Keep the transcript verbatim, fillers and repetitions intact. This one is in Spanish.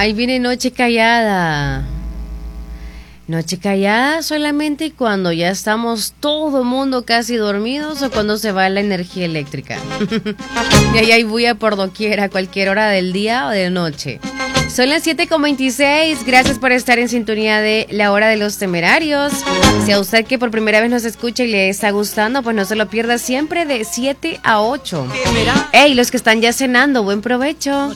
Ahí viene Noche Callada. Noche callada solamente cuando ya estamos todo mundo casi dormidos o cuando se va la energía eléctrica. Y ahí hay bulla por doquier a cualquier hora del día o de noche. Son las siete con veintiséis. Gracias por estar en sintonía de La Hora de los Temerarios. Si a usted que por primera vez nos escucha y le está gustando, pues no se lo pierda siempre de siete a ocho. Hey, los que están ya cenando, buen provecho.